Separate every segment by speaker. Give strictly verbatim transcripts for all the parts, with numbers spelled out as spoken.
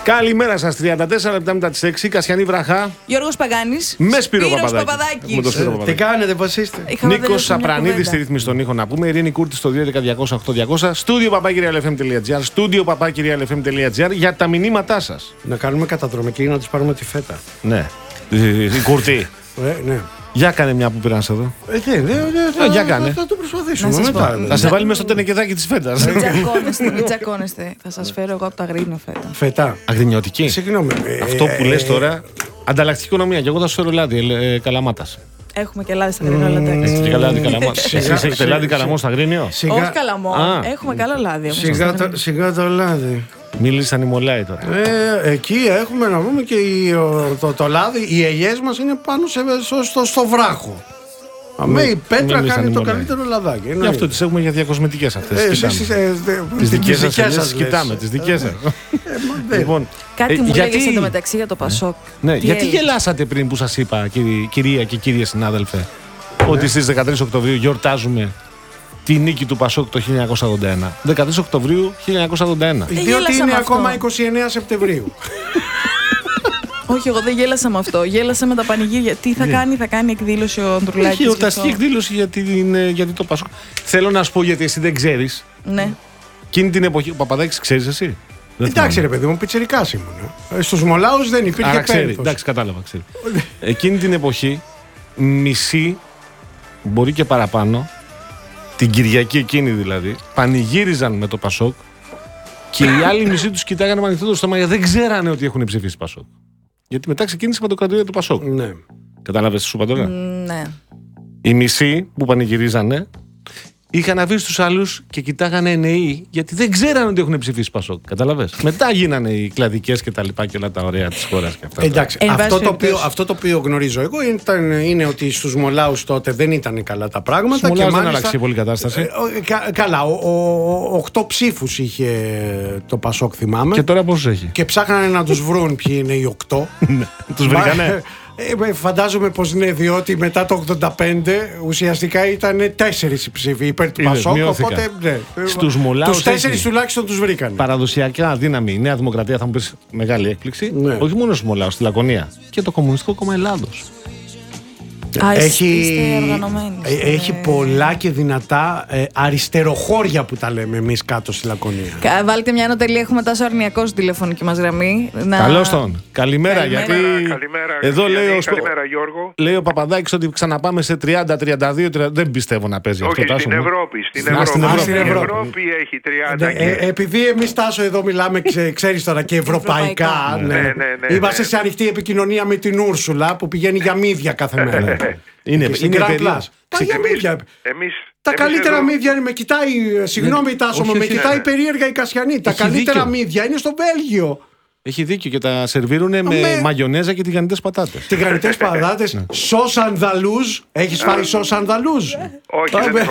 Speaker 1: Καλημέρα σας, τριάντα τέσσερα λεπτά μετά τις έξι, Κασιανή βραχά.
Speaker 2: Γιώργος Παγάνης.
Speaker 1: Με Σπύρο
Speaker 2: Παπαδάκη.
Speaker 1: Παπαδάκη.
Speaker 3: Τι κάνετε, πώς είστε?
Speaker 1: Νίκος Σαπρανίδης στη ρύθμιση των ήχων να πούμε. Ειρήνη Κούρτη στο δύο έντεκα διακόσια οκτώ διακόσια. Στούντιο παπάκυριαλεφm τελεία τζι άρ. Στούντιο παπάκυριαλεφm τελεία τζι άρ για τα μηνύματά σας.
Speaker 3: Να κάνουμε καταδρομική να τους πάρουμε τη φέτα.
Speaker 1: Ναι. Η Κούρτη.
Speaker 3: Ε, ναι.
Speaker 1: Για κάνε μια που πήραν εδώ.
Speaker 3: Ε, ναι, ναι, ναι,
Speaker 1: για κάνε.
Speaker 3: Θα το προσπαθήσουμε
Speaker 2: Να σας
Speaker 3: μετά.
Speaker 2: πω.
Speaker 1: Θα σε βάλει μέσα στο τενεκεδάκι της φέτας.
Speaker 2: Μην τσακώνεστε, μην τσακώνεστε. Θα σας φέρω εγώ από τα Αγρίνιο φέτα.
Speaker 3: Φέτα.
Speaker 1: Αγρινιωτική.
Speaker 3: Συγγνώμη. ε,
Speaker 1: Αυτό που
Speaker 3: ε,
Speaker 1: λες
Speaker 3: ε,
Speaker 1: τώρα. Ανταλλακτική οικονομία. Και εγώ θα σου φέρω λάδι ε, Καλαμάτας.
Speaker 2: Έχουμε και λάδι στα Αγρίνιο, αλλά εντάξει.
Speaker 1: Έχετε και λάδι Καλαμάτας.
Speaker 3: Σιγά,
Speaker 1: Εσείς έχετε
Speaker 3: σιγά,
Speaker 1: λάδι
Speaker 3: σιγά.
Speaker 1: Καλαμό στο Αγρίνιο.
Speaker 3: Σιγά,
Speaker 2: Όχι καλαμό.
Speaker 1: Α.
Speaker 2: Έχουμε καλό λάδι όμως.
Speaker 3: σιγά, το, σιγά το λάδι.
Speaker 1: Μίλησαν οι μολάοι τώρα.
Speaker 3: Ε, εκεί έχουμε να πούμε και η, ο, το, το λάδι, οι ελιές μας είναι πάνω σε, στο, στο, στο βράχο. Αμέ η πέτρα
Speaker 1: μίλησαν
Speaker 3: κάνει
Speaker 1: οι
Speaker 3: το
Speaker 1: μολάοι.
Speaker 3: καλύτερο λαδάκι.
Speaker 1: Γι' αυτό τις έχουμε για διακοσμητικές αυτές.
Speaker 3: Ε,
Speaker 1: τις
Speaker 3: εσείς,
Speaker 1: κοιτάμε.
Speaker 3: ε, δε-
Speaker 1: Τις
Speaker 3: τις
Speaker 1: δικές σας
Speaker 3: δικές
Speaker 1: ελιές
Speaker 3: σας
Speaker 1: τις
Speaker 3: λες.
Speaker 1: κοιτάμε, τις δικές σας.
Speaker 3: Ε, μα δεν-
Speaker 1: Λοιπόν,
Speaker 2: Κάτι
Speaker 1: ε,
Speaker 2: μου
Speaker 1: γιατί-
Speaker 2: λέγες εντωμεταξύ για το Πασόκ.
Speaker 1: Ναι,
Speaker 2: Τι
Speaker 1: γιατί
Speaker 2: έλεγες?
Speaker 1: γελάσατε πριν που σας είπα, κύριε- κυρία και κύριε συνάδελφε, ότι στις δεκατρείς Οκτωβρίου γιορτάζουμε τη νίκη του Πασόκ το χίλια εννιακόσια ογδόντα ένα. δεκατρείς Οκτωβρίου χίλια εννιακόσια ογδόντα ένα.
Speaker 2: Δεν
Speaker 3: Διότι
Speaker 2: γέλασα
Speaker 3: είναι
Speaker 2: με αυτό.
Speaker 3: ακόμα είκοσι εννέα Σεπτεμβρίου.
Speaker 2: Όχι, εγώ δεν γέλασα με αυτό. Γέλασα με τα πανηγύρια. Τι θα κάνει, θα κάνει εκδήλωση ο Ανδρουλάκης.
Speaker 1: Έχει εορταστική
Speaker 2: γι' αυτό.
Speaker 1: εκδήλωση για, την, ε, γιατί το Πασόκ. Θέλω να σου πω γιατί εσύ δεν ξέρεις.
Speaker 2: Ναι.
Speaker 1: Εκείνη την εποχή. Ο Παπαδάκης ξέρεις εσύ. Δεν
Speaker 3: Εντάξει,
Speaker 1: θυμάμαι.
Speaker 3: ρε παιδί μου, πιτσιρικάς ήμουν. Στου Μολάους δεν υπήρχε
Speaker 1: Άρα ξέρει.
Speaker 3: περίπτωση.
Speaker 1: Εντάξει, κατάλαβα. Ξέρει. Εκείνη την εποχή, μισή, μπορεί και παραπάνω, την Κυριακή εκείνη δηλαδή, πανηγύριζαν με το Πασόκ και οι άλλοι μισοί τους κοιτάγανε με ανοιχτό το στόμα γιατί δεν ξέρανε ότι έχουν ψηφίσει Πασόκ. Γιατί μετά ξεκίνησε η παντοκρατορία του Πασόκ.
Speaker 3: Ναι.
Speaker 1: Κατάλαβες τι σου είπα τώρα.
Speaker 2: Ναι.
Speaker 1: Οι μισοί που πανηγυρίζανε είχαν αφήσει τους άλλους και κοιτάγανε ενεοί γιατί δεν ξέρανε ότι έχουν ψηφίσει Πασόκ. Κατάλαβες. Μετά γίνανε οι κλαδικές και τα λοιπά και όλα τα ωραία της χώρας και αυτά.
Speaker 3: Εντάξει,
Speaker 2: Εν
Speaker 3: αυτό,
Speaker 2: πάση
Speaker 3: το οποίο,
Speaker 2: περιπτώσει.
Speaker 3: αυτό το οποίο γνωρίζω εγώ ήταν, είναι ότι στους Μολάους τότε δεν ήταν καλά τα πράγματα.
Speaker 1: Στους Μολάους
Speaker 3: και
Speaker 1: δεν
Speaker 3: μάλιστα,
Speaker 1: άλλαξε πολύ η κατάσταση.
Speaker 3: ε, ο- κα- καλά, ο, ο, οκτώ ψήφους είχε το Πασόκ, θυμάμαι.
Speaker 1: Και
Speaker 3: Και,
Speaker 1: τώρα πόσους έχει.
Speaker 3: ψάχνανε να τους βρουν ποιοι είναι οι οκτώ.
Speaker 1: Τους βρήκανε.
Speaker 3: Ε, φαντάζομαι πως ναι, διότι μετά το ογδόντα πέντε ουσιαστικά ήταν τέσσερις οι ψήφοι υπέρ του
Speaker 1: Είδες,
Speaker 3: Πασόκ.
Speaker 1: μειώθηκαν.
Speaker 3: Οπότε ναι,
Speaker 1: Στους Μολάους
Speaker 3: τους τέσσερις
Speaker 1: έχει.
Speaker 3: τουλάχιστον τους βρήκανε.
Speaker 1: Παραδοσιακά δύναμη, η Νέα Δημοκρατία, θα μου πεις μεγάλη έκπληξη.
Speaker 3: Ναι.
Speaker 1: Όχι μόνο στους Μολάους, στη Λακωνία. Και το Κομμουνιστικό Κόμμα Ελλάδος.
Speaker 2: Α,
Speaker 3: Έχει,
Speaker 2: είστε οργανωμένοι.
Speaker 3: ε, έχει
Speaker 2: Ναι.
Speaker 3: πολλά και δυνατά ε, αριστεροχώρια που τα λέμε εμείς κάτω στη Λακωνία.
Speaker 2: Κα- Βάλτε μια ανωτελεία, έχουμε Τάσο Αρνιακό στην τηλεφωνική μας γραμμή. Να...
Speaker 1: Καλώς τον. Καλημέρα,
Speaker 2: Καλημέρα.
Speaker 1: γιατί.
Speaker 4: Καλημέρα,
Speaker 1: Εδώ
Speaker 4: Κασιανή.
Speaker 1: λέει ο, Σπο-
Speaker 4: Καλημέρα, Γιώργο.
Speaker 1: λέει ο Παπαδάκης ότι ξαναπάμε σε τριάντα τριάντα δύο. τριάντα Δεν πιστεύω να παίζει αυτό.
Speaker 4: Όχι,
Speaker 1: Τάσο
Speaker 4: στην
Speaker 1: μου.
Speaker 4: Ευρώπη. Στην
Speaker 1: Α,
Speaker 4: Ευρώπη.
Speaker 1: στην
Speaker 3: Ευρώπη.
Speaker 4: Στην
Speaker 3: Στην Ευρώπη.
Speaker 4: Ευρώπη έχει τριάντα
Speaker 3: Ε,
Speaker 4: και...
Speaker 3: ε, επειδή εμείς Τάσο εδώ μιλάμε, ξέ, ξέρεις τώρα, και ευρωπαϊκά.
Speaker 2: Ευρωπαϊκά.
Speaker 3: Ναι.
Speaker 4: Ναι, ναι, ναι,
Speaker 3: Είμαστε
Speaker 4: ναι.
Speaker 3: σε ανοιχτή επικοινωνία με την Ούρσουλα που πηγαίνει για μύδια κάθε μέρα.
Speaker 1: Είναι,
Speaker 3: Και στην
Speaker 1: είναι
Speaker 3: Grand
Speaker 1: εταιρεία.
Speaker 3: Plus. Πάει για
Speaker 4: Εμείς,
Speaker 3: μύδια.
Speaker 4: εμείς,
Speaker 3: Τα
Speaker 4: εμείς
Speaker 3: καλύτερα
Speaker 4: εδώ-
Speaker 3: μύδια είναι, με κοιτάει, συγγνώμη Τάσο μου,
Speaker 1: όχι,
Speaker 3: με
Speaker 1: όχι,
Speaker 3: κοιτάει
Speaker 4: ναι.
Speaker 3: περίεργα η Κασιανή. Τα
Speaker 1: Έχει
Speaker 3: καλύτερα
Speaker 1: δίκιο.
Speaker 3: μύδια είναι στο Βέλγιο.
Speaker 1: Έχει δίκιο και τα σερβίρουν με
Speaker 3: με-
Speaker 1: μαγιονέζα και τηγανιτές πατάτες.
Speaker 3: Τηγανιτές πατάτες, σως ανδαλούζ. Έχεις φάει σως ανδαλούζ?
Speaker 4: Όχι, δεν
Speaker 3: με-
Speaker 4: έχω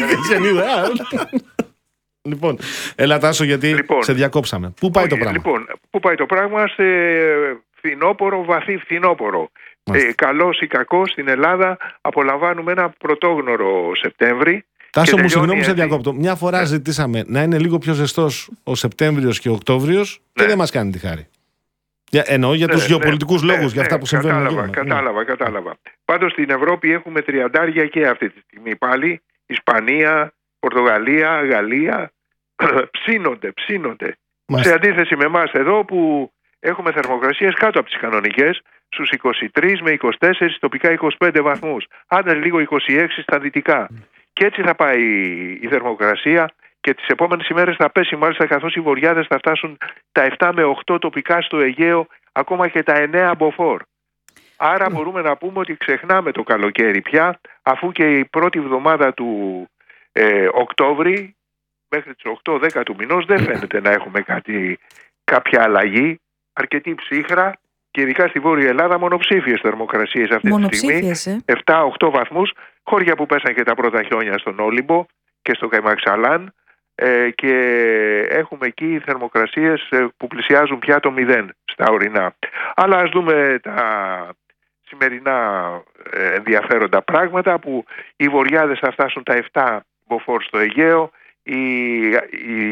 Speaker 4: φάει.
Speaker 1: Λοιπόν, έλα Τάσο γιατί
Speaker 4: Λοιπόν.
Speaker 1: σε διακόψαμε. Πού πάει το
Speaker 4: Όχι,
Speaker 1: πράγμα.
Speaker 4: Λοιπόν, πού πάει το πράγμα? Σε φθινόπωρο, βαθύ φθινόπωρο. Ε,
Speaker 1: Μάλιστα.
Speaker 4: καλός ή κακός στην Ελλάδα απολαμβάνουμε ένα πρωτόγνωρο Σεπτέμβρη.
Speaker 1: Τάσο
Speaker 4: και
Speaker 1: μου,
Speaker 4: τελειώνει
Speaker 1: συγγνώμη που σε
Speaker 4: έτσι.
Speaker 1: διακόπτω. Μια φορά ζητήσαμε να είναι λίγο πιο ζεστός ο Σεπτέμβριος και ο Οκτώβριος και
Speaker 4: Ναι.
Speaker 1: δεν μας κάνει τη χάρη. Για, εννοώ για
Speaker 4: Ναι,
Speaker 1: τους
Speaker 4: ναι,
Speaker 1: γεωπολιτικούς
Speaker 4: ναι,
Speaker 1: λόγους,
Speaker 4: ναι,
Speaker 1: για αυτά που συμβαίνουν.
Speaker 4: Κατάλαβα,
Speaker 1: εκεί.
Speaker 4: κατάλαβα, κατάλαβα. Πάντως στην Ευρώπη έχουμε τριαντάρια και αυτή τη στιγμή πάλι. Ισπανία, Πορτογαλία, Γαλλία. ψήνονται, ψήνονται.
Speaker 1: Μάλιστα.
Speaker 4: Σε αντίθεση με εμάς εδώ που έχουμε θερμοκρασίες κάτω από τις κανονικές, στους είκοσι τρεις με είκοσι τέσσερα, τοπικά είκοσι πέντε βαθμούς. Άντε λίγο είκοσι έξι στα δυτικά. Και έτσι θα πάει η θερμοκρασία και τις επόμενες ημέρες θα πέσει, μάλιστα, καθώς οι βορειάδες θα φτάσουν τα επτά με οκτώ τοπικά στο Αιγαίο, ακόμα και τα εννέα μποφόρ. Άρα μπορούμε να πούμε ότι ξεχνάμε το καλοκαίρι πια, αφού και η πρώτη εβδομάδα του ε, Οκτώβρη μέχρι τις οκτώ δέκα του μηνός δεν φαίνεται να έχουμε κάτι, κάποια αλλαγή. Αρκετή ψύχρα και ειδικά στη Βόρεια Ελλάδα μονοψήφιες θερμοκρασίες αυτή τη στιγμή.
Speaker 2: Μονοψήφιες, ε.
Speaker 4: επτά οκτώ βαθμούς, χώρια που πέσαν και τα πρώτα χιόνια στον Όλυμπο και στο Καϊμαξαλάν, ε, και έχουμε εκεί θερμοκρασίες ε, που πλησιάζουν πια το μηδέν στα ορεινά. Αλλά ας δούμε τα σημερινά ε, ενδιαφέροντα πράγματα, που οι βορειάδες θα φτάσουν τα επτά μποφόρ στο Αιγαίο, οι, οι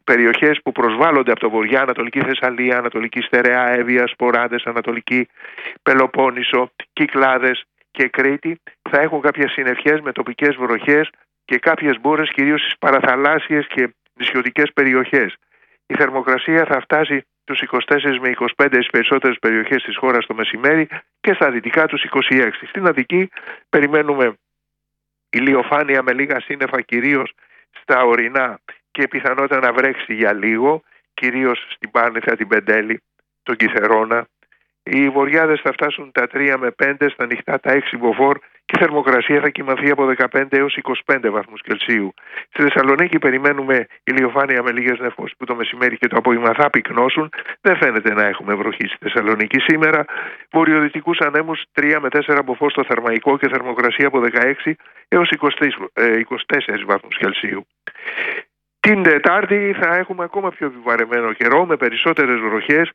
Speaker 4: περιοχές που προσβάλλονται από το βορειά, Ανατολική Θεσσαλία, Ανατολική Στερεά, Εύβοια, Σποράδες, Ανατολική Πελοπόννησο, Κυκλάδες και Κρήτη, θα έχουν κάποιες συννεφιές με τοπικές βροχές και κάποιες μπόρες, κυρίως στις παραθαλάσσιες και νησιωτικές περιοχές. Η θερμοκρασία θα φτάσει τους είκοσι τέσσερα με είκοσι πέντε στις περισσότερες περιοχές της χώρας το μεσημέρι και στα δυτικά τους είκοσι έξι. Στην Αττική περιμένουμε ηλιοφάνεια με λίγα σύννεφα, κυρίως στα ορεινά, και πιθανότητα να βρέξει για λίγο, κυρίως στην Πάρνηθα, την Πεντέλη, τον Κιθερώνα. Οι βοριάδες θα φτάσουν τα τρία με πέντε, στα νυχτά τα έξι μποφόρ και η θερμοκρασία θα κυμανθεί από δεκαπέντε έως είκοσι πέντε βαθμούς Κελσίου. Στη Θεσσαλονίκη περιμένουμε ηλιοφάνεια με λίγες νεφώσεις που το μεσημέρι και το απόγευμα θα πυκνώσουν. Δεν φαίνεται να έχουμε βροχή στη Θεσσαλονίκη σήμερα. Βορειοδυτικούς ανέμους τρία με τέσσερα μποφόρ στο Θερμαϊκό και θερμοκρασία από δεκαέξι έως είκοσι τέσσερα βαθμούς Κελσίου. Την Τετάρτη θα έχουμε ακόμα πιο επιβαρεμένο καιρό με περισσότερες βροχές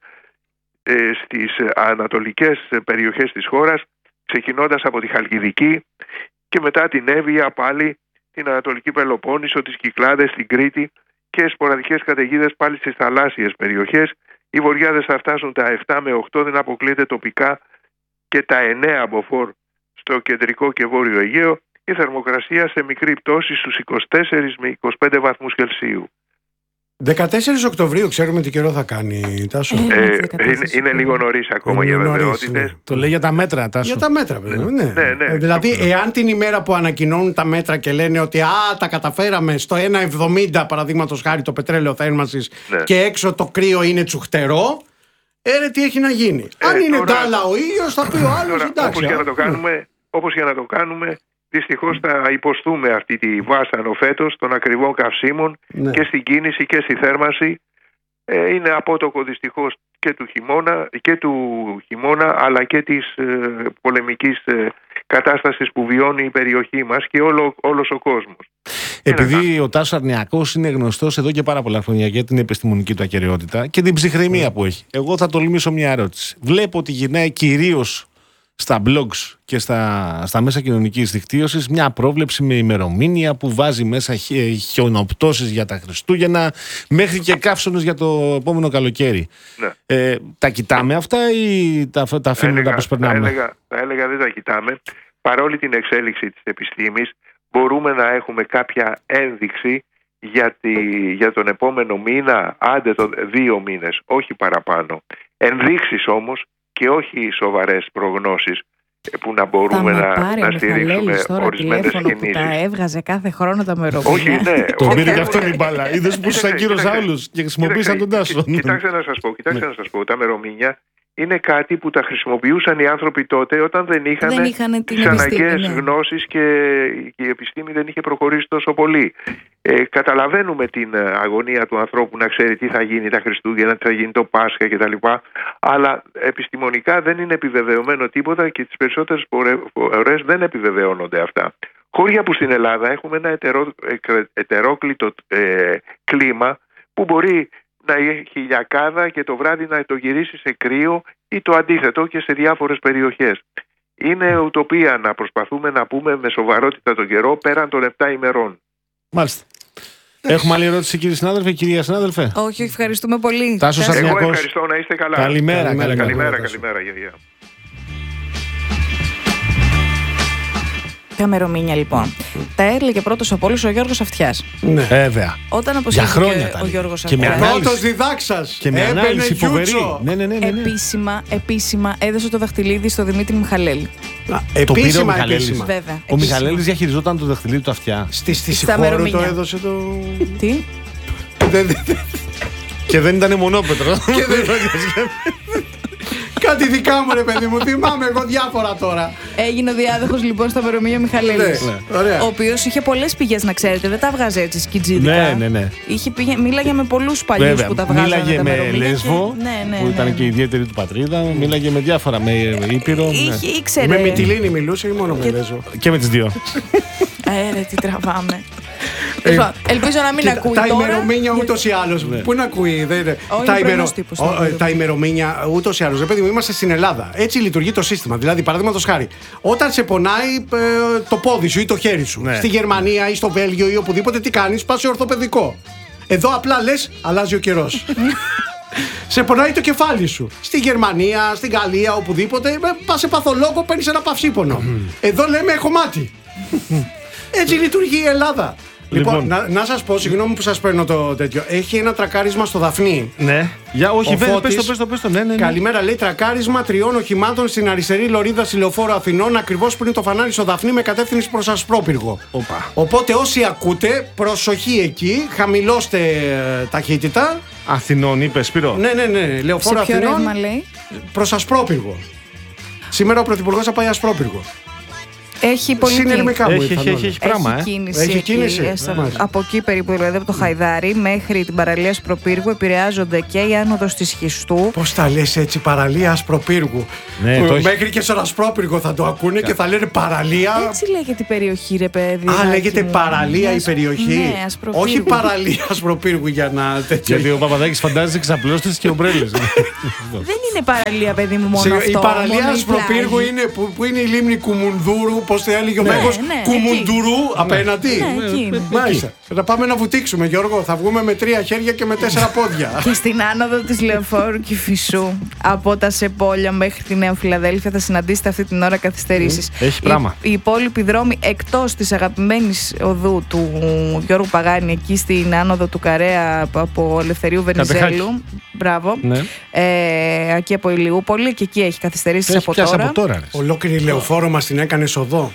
Speaker 4: ε, στις ανατολικές περιοχές της χώρας, ξεκινώντας από τη Χαλκιδική και μετά την Εύβοια, πάλι την Ανατολική Πελοπόννησο, τις Κυκλάδες, την Κρήτη και σποραδικές καταιγίδες πάλι στις θαλάσσιες περιοχές. Οι βοριάδες θα φτάσουν τα επτά με οκτώ, δεν αποκλείεται τοπικά και τα εννέα μποφόρ στο κεντρικό και βόρειο Αιγαίο. Η θερμοκρασία σε μικρή πτώση στους είκοσι τέσσερα με είκοσι πέντε βαθμούς Κελσίου.
Speaker 3: δεκατέσσερις Οκτωβρίου ξέρουμε τι καιρό θα κάνει, Τάσο.
Speaker 4: Ε, ε, είναι, είναι λίγο νωρίς ακόμα είναι για βεβαιότητες.
Speaker 1: Το λέει για τα μέτρα, Τάσο.
Speaker 3: Για τα μέτρα, βέβαια. Ναι.
Speaker 4: Ναι, ναι,
Speaker 3: ε, δηλαδή,
Speaker 4: ναι.
Speaker 3: εάν την ημέρα που ανακοινώνουν τα μέτρα και λένε ότι α, τα καταφέραμε στο ένα εβδομήντα παραδείγματος χάρη το πετρέλαιο θέρμανσης, ναι, και έξω το κρύο είναι τσουχτερό, έρε τι έχει να γίνει. Ε, Αν είναι
Speaker 4: τώρα,
Speaker 3: ντάλα ο ήλιος, θα πει ο άλλος, εντάξει.
Speaker 4: Όπως για να το κάνουμε, όπως για να το κάνουμε, δυστυχώς θα υποστούμε αυτή τη βάσανο φέτος των ακριβών καυσίμων, ναι, και στην κίνηση και στη θέρμανση. Ε, είναι απότοκο δυστυχώς και του χειμώνα, και του χειμώνα αλλά και της ε, πολεμικής ε, κατάστασης που βιώνει η περιοχή μας και όλο, όλος ο κόσμος.
Speaker 1: Επειδή ο Τάσος Αρνιακός είναι γνωστός εδώ και πάρα πολλά χρόνια για την επιστημονική του ακεραιότητα και την ψυχραιμία mm. που έχει, εγώ θα τολμήσω μια ερώτηση. Βλέπω ότι γυρνάει κυρίως στα blogs και στα, στα μέσα κοινωνικής δικτύωσης μια πρόβλεψη με ημερομηνία που βάζει μέσα χιονοπτώσεις για τα Χριστούγεννα μέχρι και καύσονες για το επόμενο καλοκαίρι. Ναι. Ε, τα κοιτάμε αυτά ή τα, τα αφήνουμε να προσπερνάμε?
Speaker 4: Θα έλεγα, θα έλεγα δεν τα κοιτάμε. Παρόλη την εξέλιξη της επιστήμης μπορούμε να έχουμε κάποια ένδειξη για, τη, για τον επόμενο μήνα, άντε το δύο μήνες, όχι παραπάνω. Ενδείξεις όμως και όχι σοβαρές προγνώσεις που να μπορούμε να, να στηρίξουμε ορισμένες κινήσεις.
Speaker 2: Τα έβγαζε κάθε χρόνο τα μερομηνία.
Speaker 4: Όχι, ναι.
Speaker 1: Το πήρε και αυτό η μπάλα. Είδες που τους ακύρωσαν άλλους και χρησιμοποίησαν τον Τάσο.
Speaker 4: Κοιτάξτε να σας πω, κοιτάξτε να σας πω, τα μερομήνια είναι κάτι που τα χρησιμοποιούσαν οι άνθρωποι τότε όταν δεν είχαν,
Speaker 2: δεν είχαν
Speaker 4: τις αναγκαίες ναι. γνώσεις και η επιστήμη δεν είχε προχωρήσει τόσο πολύ. Ε, καταλαβαίνουμε την αγωνία του ανθρώπου να ξέρει τι θα γίνει τα Χριστούγεννα, τι θα γίνει το Πάσχα κτλ. Αλλά επιστημονικά δεν είναι επιβεβαιωμένο τίποτα και τις περισσότερες φορές δεν επιβεβαιώνονται αυτά. Χώρια που στην Ελλάδα έχουμε ένα ετερό, ετερόκλητο ε, κλίμα που μπορεί να έχει χιλιακάδα και το βράδυ να το γυρίσει σε κρύο ή το αντίθετο και σε διάφορες περιοχές. Είναι ουτοπία να προσπαθούμε να πούμε με σοβαρότητα τον καιρό πέραν των επτά ημερών.
Speaker 1: Μάλιστα. Έχουμε άλλη ερώτηση, κύριε συνάδελφε, κυρία συνάδελφε?
Speaker 2: Όχι, ευχαριστούμε πολύ.
Speaker 1: Τάσος Αρνιακός.
Speaker 4: Εγώ ευχαριστώ, να είστε καλά.
Speaker 1: Καλημέρα,
Speaker 4: καλημέρα, καλημέρα.
Speaker 1: καλημέρα,
Speaker 4: καλημέρα.
Speaker 2: Τα μερομήνια λοιπόν. Τα έλεγε πρώτος από όλους ο Γιώργος Αυτιάς.
Speaker 1: Ναι, βέβαια.
Speaker 2: Όταν αποσχέθηκε ο Γιώργος Αυτιάς.
Speaker 3: Πρώτος διδάξας.
Speaker 1: Και με ανάλυση φοβερή. Ναι, ναι, ναι, ναι.
Speaker 2: Επίσημα, επίσημα έδωσε το δαχτυλίδι στο Δημήτρη Μιχαλέλη.
Speaker 3: Επίσημα, επίσημα.
Speaker 2: Βέβαια.
Speaker 1: Ο Μιχαλέλης διαχειριζόταν το δαχτυλίδι του Αυτιά.
Speaker 3: Στη Σιχώρου το έδωσε το...
Speaker 2: Τι?
Speaker 1: Και δεν ήταν μονόπετρο.
Speaker 3: Κάτι δικά μου ρε παιδί μου, θυμάμαι εγώ διάφορα τώρα.
Speaker 2: Έγινε ο διάδοχος λοιπόν στο μερομήνιο Μιχαλέλης.
Speaker 3: Ναι, ωραία.
Speaker 2: Ο οποίος είχε πολλές πηγές, να ξέρετε, δεν τα βγάζει έτσι σκιτζίδικα.
Speaker 1: Ναι, ναι, ναι.
Speaker 2: Είχε πήγε, μίλαγε με πολλούς παλιούς. Βέβαια, που τα βγάζανε.
Speaker 1: Μίλαγε με Λέσβο,
Speaker 2: και... ναι, ναι,
Speaker 1: που ήταν
Speaker 2: ναι.
Speaker 1: και η ιδιαίτερη του πατρίδα. Μίλαγε με διάφορα, με Ήπειρο.
Speaker 2: Είχε, ναι. ήξερε.
Speaker 3: Με Μυτιλήνη μιλούσε ή μόνο με
Speaker 2: και...
Speaker 3: Λέσβο?
Speaker 1: Και με τις δύο.
Speaker 2: Αέρε, τι τραβάμε. Ε, Ελπίζω να μην
Speaker 3: κοίτα,
Speaker 2: ακούει
Speaker 3: τα
Speaker 2: τώρα.
Speaker 3: ημερομήνια ούτως ή άλλως.
Speaker 1: Ναι.
Speaker 3: Πού να ακούει, δεν είναι.
Speaker 2: Όχι,
Speaker 3: τα, ημερο...
Speaker 2: τύπος,
Speaker 3: ο, τα ημερομήνια ούτως ή άλλως. Ρε παιδί μου, είμαστε στην Ελλάδα. Έτσι λειτουργεί το σύστημα. Δηλαδή, παραδείγματος χάρη, όταν σε πονάει ε, το πόδι σου ή το χέρι σου, ναι. στη Γερμανία ή στο Βέλγιο ή οπουδήποτε, τι κάνεις? Πας σε ορθοπαιδικό. Εδώ απλά λες, αλλάζει ο καιρός. Σε πονάει το κεφάλι σου. Στη Γερμανία, στην Γαλλία, οπουδήποτε, πας σε παθολόγο, παίρνεις ένα παυσίπονο. Εδώ λέμε έχω μάτι. Έτσι λειτουργεί η Ελλάδα. Λοιπόν, λοιπόν να, να σας πω, συγγνώμη που σας παίρνω το τέτοιο. Έχει ένα τρακάρισμα στο Δαφνί.
Speaker 1: Ναι. Για, όχι,
Speaker 3: βέβαια,
Speaker 1: πες το, πες το, πες το. Ναι, ναι, ναι.
Speaker 3: Καλημέρα, λέει, τρακάρισμα τριών οχημάτων στην αριστερή λωρίδα στη Λεωφόρο Αθηνών, ακριβώς πριν το φανάρι στο Δαφνί με κατεύθυνση προς Ασπρόπυργο.
Speaker 1: Οπα.
Speaker 3: Οπότε όσοι ακούτε, προσοχή εκεί, χαμηλώστε ε, ταχύτητα.
Speaker 1: Αθηνών, είπε Σπύρο.
Speaker 3: Ναι, ναι, ναι. Λεωφόρο
Speaker 2: Σε ποιο
Speaker 3: Αθηνών.
Speaker 2: ρεύμα λέει?
Speaker 3: Προς Ασπρόπυργο. Σήμερα ο Πρωθυπουργός θα πάει Ασπρόπυργο.
Speaker 2: Έχει πολύ
Speaker 3: συνερμικά μου
Speaker 1: έχει, έχει, έχει, έχει πράγμα,
Speaker 2: έχει
Speaker 1: ε.
Speaker 2: κίνηση.
Speaker 3: Έχει
Speaker 2: εκεί,
Speaker 3: κίνηση.
Speaker 2: ε,
Speaker 3: Ναι.
Speaker 2: από εκεί περίπου, δηλαδή από το Χαϊδάρι μέχρι την παραλία Ασπροπύργου επηρεάζονται και η άνοδος της Χιστού.
Speaker 3: Πώς τα λες έτσι, παραλία Ασπροπύργου.
Speaker 1: Ναι,
Speaker 3: Που
Speaker 1: το έχει.
Speaker 3: μέχρι και στον Ασπρόπυργο θα το ακούνε και θα λένε παραλία.
Speaker 2: Έτσι λέγεται η περιοχή, ρε παιδί.
Speaker 3: Α,
Speaker 2: Νάκη
Speaker 3: λέγεται
Speaker 2: μου.
Speaker 3: παραλία
Speaker 2: Ναι,
Speaker 3: η περιοχή.
Speaker 2: Ναι, Ασπροπύργου.
Speaker 3: Όχι παραλία Ασπροπύργου για να τέτοιο.
Speaker 1: Γιατί ο Παπαδάκης φαντάζεται ξαπλώστες και ομπρέλες.
Speaker 2: Δεν είναι παραλία, παιδί μου, μόνο
Speaker 3: Σε-
Speaker 2: αυτό.
Speaker 3: η παραλία
Speaker 2: μόνο η
Speaker 3: Ασπροπύργου
Speaker 2: πλάγη.
Speaker 3: είναι που, που είναι η λίμνη Κουμουνδούρου, πώς το έλεγε ο
Speaker 1: Ναι,
Speaker 3: Μέγος,
Speaker 2: ναι,
Speaker 3: Κουμουντουρού απέναντι.
Speaker 2: Ναι, εκεί είναι.
Speaker 3: Μάλιστα. Θα πάμε να βουτήξουμε, Γιώργο. Θα βγούμε με τρία χέρια και με τέσσερα πόδια.
Speaker 2: Και στην άνοδο της Λεωφόρου Κηφισού, από τα Σεπόλια μέχρι τη Νέα Φιλαδέλφια, θα συναντήσετε αυτή την ώρα καθυστερήσεις.
Speaker 1: Έχει πράγμα.
Speaker 2: Οι, οι υπόλοιποι δρόμοι εκτός της αγαπημένης οδού του Γιώργου Παγάνη, εκεί στην άνοδο του Καρέα από Ελευθερίου Βενιζέλου. Μπράβο.
Speaker 1: Ναι.
Speaker 2: Ε, εκεί από Ηλιούπολη, και εκεί έχει καθυστερήσεις
Speaker 1: Έχει
Speaker 2: από
Speaker 1: πιάσει
Speaker 2: τώρα.
Speaker 1: από τώρα. ρε.
Speaker 3: Ολόκληρη λεωφόρο μας την έκανε οδό.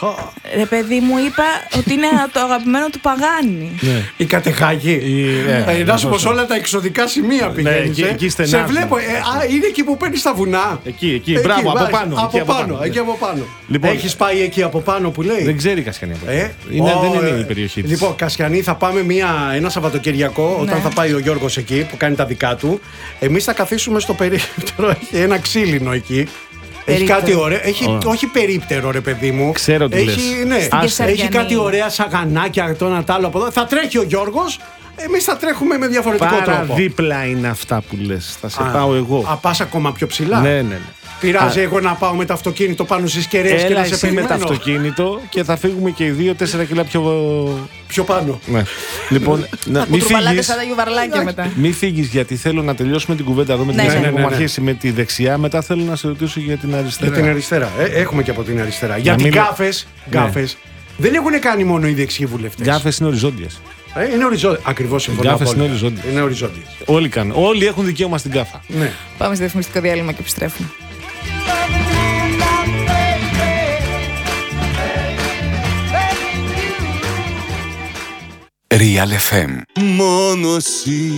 Speaker 2: Ρε παιδί μου, είπα ότι είναι το αγαπημένο του Παγάνη.
Speaker 1: Ναι.
Speaker 3: Η Κατεχάγη.
Speaker 1: Η- ναι,
Speaker 3: Ε, να σου πω
Speaker 1: ναι,
Speaker 3: σε όλα τα εξωτικά σημεία πηγαίνεις.
Speaker 1: εκεί-
Speaker 3: ε.
Speaker 1: εκεί στενά.
Speaker 3: Σε βλέπω. ε, Α, είναι εκεί που παίρνεις τα βουνά.
Speaker 1: Εκεί, εκεί, μπράβο, από
Speaker 3: μάλιστα.
Speaker 1: πάνω.
Speaker 3: Από
Speaker 1: εκεί,
Speaker 3: πάνω, εκεί από πάνω.
Speaker 1: Λοιπόν,
Speaker 3: Έχεις πάει εκεί από πάνω που λέει.
Speaker 1: Δεν ξέρει η Κασιανή.
Speaker 3: Ε,
Speaker 1: είναι,
Speaker 3: ω,
Speaker 1: δεν είναι
Speaker 3: ε,
Speaker 1: η περιοχή της.
Speaker 3: Λοιπόν, Κασιανή, θα πάμε μια, ένα Σαββατοκυριακό όταν
Speaker 2: Ναι.
Speaker 3: θα πάει ο Γιώργος εκεί που κάνει τα δικά του. Εμείς θα καθίσουμε στο περίπτερο. Έχει ένα ξύλινο εκεί. Έχει
Speaker 2: Περίπτερο.
Speaker 3: κάτι ωραίο. Έχει,
Speaker 1: Ωραία.
Speaker 3: όχι περίπτερο, ρε παιδί μου.
Speaker 1: Ξέρω τι
Speaker 3: έχει,
Speaker 1: λες.
Speaker 3: ναι,
Speaker 2: Στην
Speaker 3: έχει
Speaker 2: Κεσαριανή.
Speaker 3: κάτι ωραία σαγανάκια, το ένα τ' άλλο από εδώ. Θα τρέχει ο Γιώργος. Εμείς θα τρέχουμε με διαφορετικό
Speaker 1: Πάρα
Speaker 3: τρόπο.
Speaker 1: δίπλα είναι αυτά που λες. Θα σε
Speaker 3: Α,
Speaker 1: πάω εγώ.
Speaker 3: Α, πας ακόμα πιο ψηλά.
Speaker 1: Ναι, ναι, ναι.
Speaker 3: Πειράζει
Speaker 1: Α,
Speaker 3: εγώ να πάω με το αυτοκίνητο πάνω στις κεραίες και
Speaker 1: Έλα
Speaker 3: να σε
Speaker 1: εσύ με το
Speaker 3: περιμένω.
Speaker 1: αυτοκίνητο και θα φύγουμε και οι δύο τέσσερα κιλά πιο.
Speaker 3: Πιο πάνω.
Speaker 1: Ναι. Λοιπόν, να,
Speaker 2: Από
Speaker 1: μην
Speaker 2: τρουβαλάκια
Speaker 1: φύγεις.
Speaker 2: σαν τα γιουβαρλάκια μετά.
Speaker 1: Μη φύγεις γιατί θέλω να τελειώσουμε την κουβέντα εδώ με την
Speaker 2: Ναι,
Speaker 1: ναι,
Speaker 2: ναι,
Speaker 1: που
Speaker 3: ναι,
Speaker 1: μου
Speaker 3: ναι.
Speaker 1: αρχίσει με τη δεξιά. Μετά θέλω να σε ρωτήσω για την αριστερά.
Speaker 3: Για την αριστερά. Ε, έχουμε και από την αριστερά. Γιατί
Speaker 1: μην-
Speaker 3: γκάφες,
Speaker 1: Ναι.
Speaker 3: γκάφες δεν έχουν κάνει μόνο οι δεξιοί βουλευτές.
Speaker 1: Γκάφες είναι οριζόντιες.
Speaker 3: Ε, είναι οριζόντια. Ακριβώς συμφωνώ.
Speaker 1: Γκάφες
Speaker 3: απόλυτα.
Speaker 1: είναι οριζόντιες.
Speaker 3: Είναι οριζόντιες.
Speaker 1: Όλοι κάνουν. Όλοι έχουν δικαίωμα στην γκάφα.
Speaker 3: Ναι.
Speaker 2: Πάμε στο διαφημιστικό διάλειμμα και επιστρέφουμε.
Speaker 5: Real εφ εμ.
Speaker 6: Μόνο εσύ